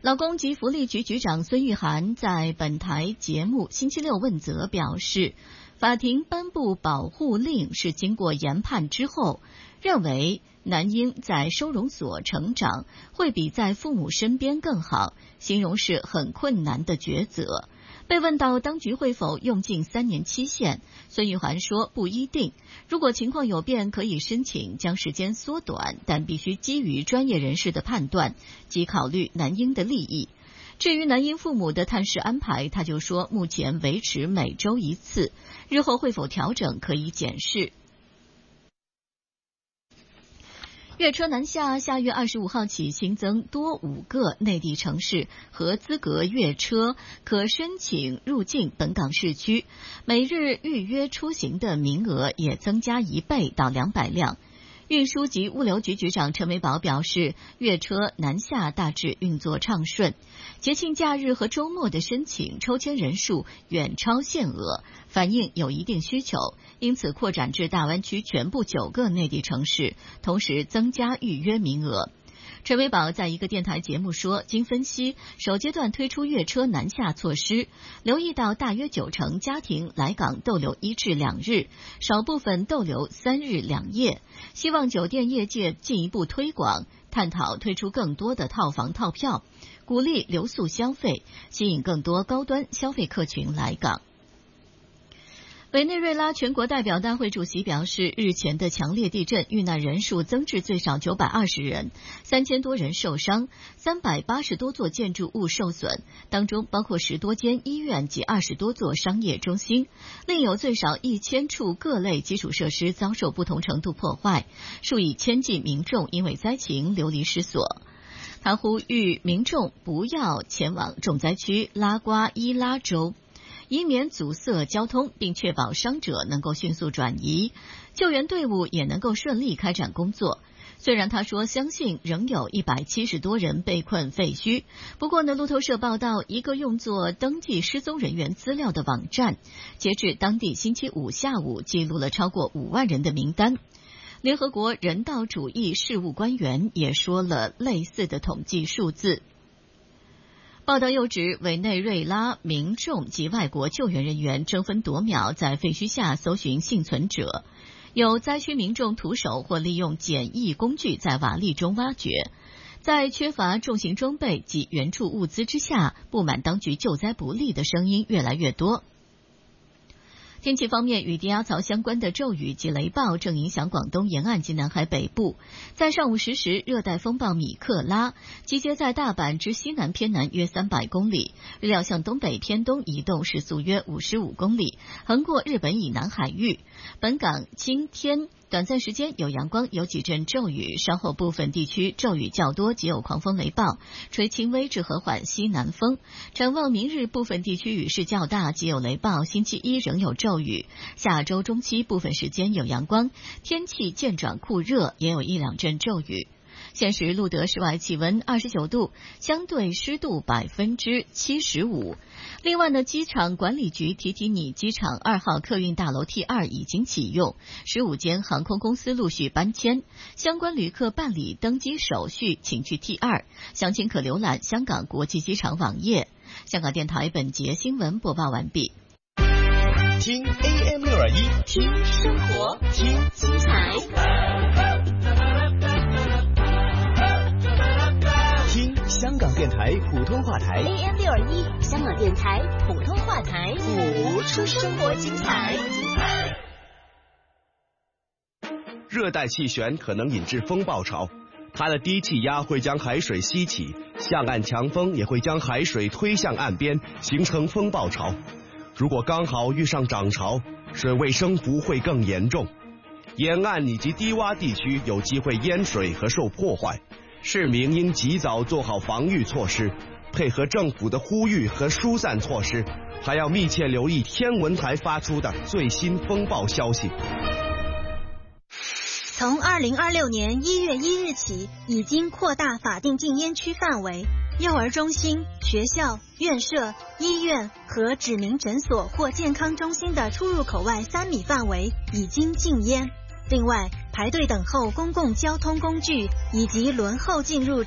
劳工及福利局局长孙玉菡在本台节目星期六问责表示，法庭颁布保护令是经过研判之后，认为男婴在收容所成长会比在父母身边更好，形容是很困难的抉择。被问到当局会否用尽3年期限，孙玉菡说不一定，如果情况有变可以申请将时间缩短，但必须基于专业人士的判断及考虑男婴的利益。至于男婴父母的探视安排，他就说目前维持每周1次，日后会否调整可以检视。月车南下，下月25号起新增多5个内地城市和资格月车可申请入境本港市区，每日预约出行的名额也增加1倍到200辆。运输及物流局局长陈维宝表示，月车南下大致运作畅顺，节庆假日和周末的申请抽签人数远超限额，反映有一定需求，因此扩展至大湾区全部9个内地城市，同时增加预约名额。陈维宝在一个电台节目说，经分析，首阶段推出月车南下措施，留意到大约90%家庭来港逗留1至2日，少部分逗留3日2夜，希望酒店业界进一步推广，探讨推出更多的套房套票，鼓励留宿消费，吸引更多高端消费客群来港。委内瑞拉全国代表大会主席表示，日前的强烈地震遇难人数增至最少920人，3000多人受伤，380多座建筑物受损，当中包括10多间医院及20多座商业中心，另有最少1000处各类基础设施遭受不同程度破坏，数以千计民众因为灾情流离失所。他呼吁民众不要前往重灾区拉瓜伊拉州，以免阻塞交通，并确保伤者能够迅速转移，救援队伍也能够顺利开展工作。虽然他说相信仍有170多人被困废墟，不过呢，路透社报道，一个用作登记失踪人员资料的网站，截至当地星期5下午记录了超过5万人的名单。联合国人道主义事务官员也说了类似的统计数字。报道又指，委内瑞拉民众及外国救援人员争分夺秒在废墟下搜寻幸存者，有灾区民众徒手或利用简易工具在瓦砾中挖掘。在缺乏重型装备及援助物资之下，不满当局救灾不力的声音越来越多。天气方面，与低压槽相关的骤雨及雷暴正影响广东沿岸及南海北部。在上午10时，热带风暴米克拉集结在大阪之西南偏南约300公里，预料向东北偏东移动，时速约55公里，横过日本以南海域。本港今天短暂时间有阳光，有几阵骤雨，稍后部分地区骤雨较多，及有狂风雷暴，吹轻微至和缓西南风。展望明日，部分地区雨势较大，及有雷暴，星期一仍有骤雨，下周中期部分时间有阳光，天气渐转酷热，也有1-2阵骤雨。现时路德室外气温29度，相对湿度75%。另外呢，机场管理局提提你机场2号客运大楼 T2 已经启用，15间航空公司陆续搬迁，相关旅客办理登机手续请去 T2， 详情可浏览香港国际机场网页。香港电台本节新闻播报完毕。 听 AM621， 听生活，听精彩。 听香港电台普通话台 AM621， 香港电台普通话台，播出生活精彩。 热带气旋可能引致风暴潮，它的低气压会将海水吸起，向岸强风也会将海水推向岸边，形成风暴潮。如果刚好遇上涨潮，水位升幅会更严重，沿岸以及低洼地区有机会淹水和受破坏。市民应及早做好防御措施，配合政府的呼吁和疏散措施，还要密切留意天文台发出的最新风暴消息。 从2026年1月1日起，已经扩大法定禁烟区范围，幼儿中心、学校、院舍、医院和指明诊所或健康中心的出入口外3米范围已经禁烟。另外，排队等候公共交通工具以及轮候进入